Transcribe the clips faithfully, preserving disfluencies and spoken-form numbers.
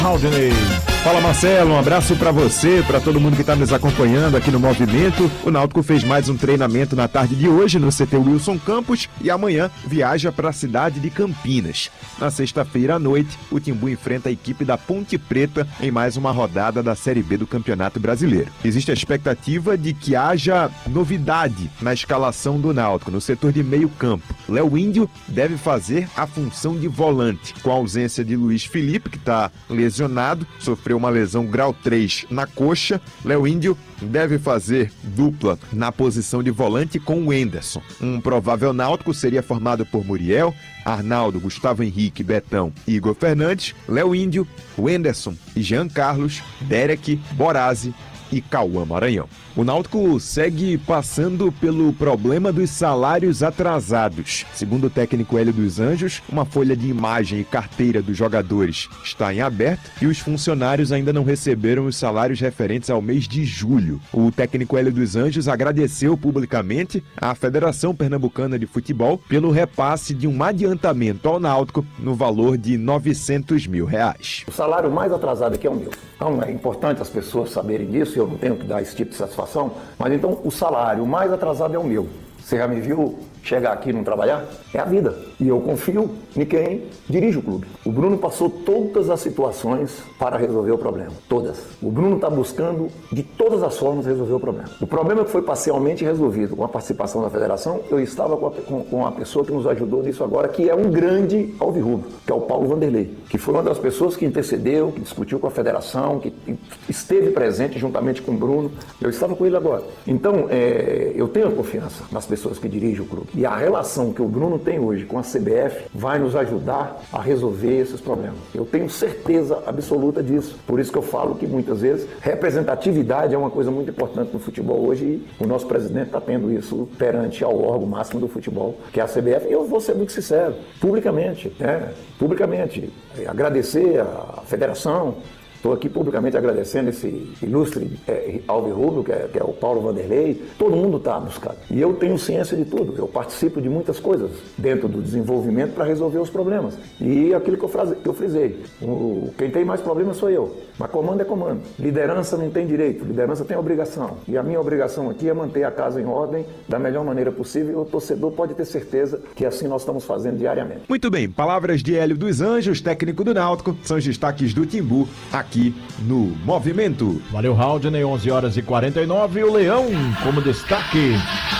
Haldney. Fala, Marcelo, um abraço para você, para todo mundo que está nos acompanhando aqui no Movimento. O Náutico fez mais um treinamento na tarde de hoje no C T Wilson Campos e amanhã viaja para a cidade de Campinas. Na sexta-feira à noite, o Timbu enfrenta a equipe da Ponte Preta em mais uma rodada da Série B do Campeonato Brasileiro. Existe a expectativa de que haja novidade na escalação do Náutico no setor de meio campo. Léo Índio deve fazer a função de volante, com a ausência de Luiz Felipe, que está lesionado, sofreu uma lesão grau três na coxa. Léo Índio deve fazer dupla na posição de volante com o Wenderson. Um provável Náutico seria formado por Muriel, Arnaldo, Gustavo Henrique, Betão e Igor Fernandes, Léo Índio, Wenderson e Jean Carlos, Derek, Borazzi e Cauã Maranhão. O Náutico segue passando pelo problema dos salários atrasados. Segundo o técnico Hélio dos Anjos, uma folha de imagem e carteira dos jogadores está em aberto e os funcionários ainda não receberam os salários referentes ao mês de julho. O técnico Hélio dos Anjos agradeceu publicamente à Federação Pernambucana de Futebol pelo repasse de um adiantamento ao Náutico no valor de novecentos mil reais. O salário mais atrasado aqui é o meu. Então é importante as pessoas saberem disso, eu não tenho que dar esse tipo de satisfação. Mas então o salário mais atrasado é o meu. Você já me viu chegar aqui e não trabalhar? É a vida. E eu confio em quem dirige o clube. O Bruno passou todas as situações para resolver o problema. Todas. O Bruno está buscando de todas as formas resolver o problema. O problema que foi parcialmente resolvido com a participação da federação, eu estava com a, com, com a pessoa que nos ajudou nisso agora, que é um grande alvirrubro, que é o Paulo Vanderlei, que foi uma das pessoas que intercedeu, que discutiu com a federação, que esteve presente juntamente com o Bruno. Eu estava com ele agora. Então, é, eu tenho confiança nas pessoas que dirigem o clube. E a relação que o Bruno tem hoje com a C B F vai nos ajudar a resolver esses problemas. Eu tenho certeza absoluta disso. Por isso que eu falo que muitas vezes representatividade é uma coisa muito importante no futebol hoje e o nosso presidente está tendo isso perante ao órgão máximo do futebol, que é a C B F. E eu vou ser muito sincero, publicamente, né? Publicamente, agradecer à federação. Estou aqui publicamente agradecendo esse ilustre é, alvirrubro, que é, que é o Paulo Vanderlei. Todo mundo está buscando. E eu tenho ciência de tudo. Eu participo de muitas coisas dentro do desenvolvimento para resolver os problemas. E aquilo que eu, frase, que eu frisei. O, quem tem mais problemas sou eu. Mas comando é comando. Liderança não tem direito. Liderança tem obrigação. E a minha obrigação aqui é manter a casa em ordem da melhor maneira possível. E o torcedor pode ter certeza que assim nós estamos fazendo diariamente. Muito bem. Palavras de Hélio dos Anjos, técnico do Náutico. São os destaques do Timbu aqui aqui no Movimento. Valeu, Haldney, onze horas e quarenta e nove, o Leão como destaque.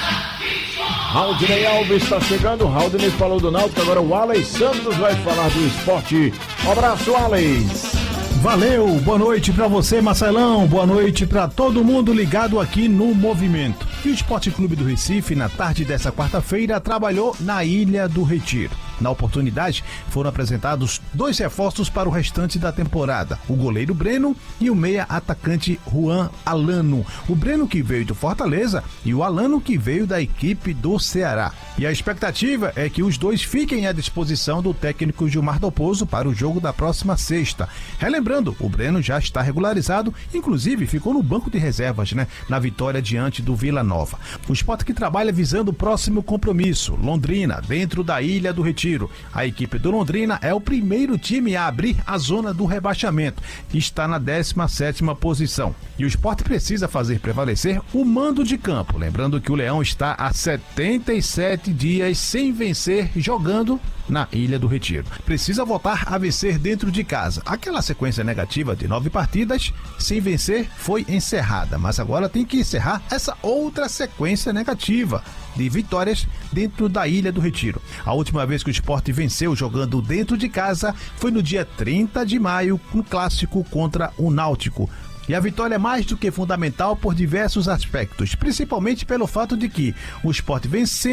Haldney Alves está chegando, Haldney falou do Náutico, agora o Alex Santos vai falar do esporte. Um abraço, Alex. Valeu, boa noite pra você, Marcelão, boa noite pra todo mundo ligado aqui no Movimento. E o Esporte Clube do Recife, na tarde dessa quarta-feira, trabalhou na Ilha do Retiro. Na oportunidade, foram apresentados dois reforços para o restante da temporada, o goleiro Breno e o meia atacante Juan Alano. O Breno que veio do Fortaleza e o Alano que veio da equipe do Ceará. E a expectativa é que os dois fiquem à disposição do técnico Gilmar Dalpozo para o jogo da próxima sexta. Relembrando, o Breno já está regularizado, inclusive ficou no banco de reservas, né, na vitória diante do Vila Nova. O Sport que trabalha visando o próximo compromisso, Londrina, dentro da Ilha do Retiro. A equipe do Londrina é o primeiro time a abrir a zona do rebaixamento e está na décima sétima posição. E o Sport precisa fazer prevalecer o mando de campo. Lembrando que o Leão está há setenta e sete dias sem vencer jogando na Ilha do Retiro. Precisa voltar a vencer dentro de casa. Aquela sequência negativa de nove partidas sem vencer foi encerrada, mas agora tem que encerrar essa outra sequência negativa de vitórias dentro da Ilha do Retiro. A última vez que o Sport venceu jogando dentro de casa foi no dia trinta de maio, no clássico contra o Náutico. E a vitória é mais do que fundamental por diversos aspectos, principalmente pelo fato de que o Sport venceu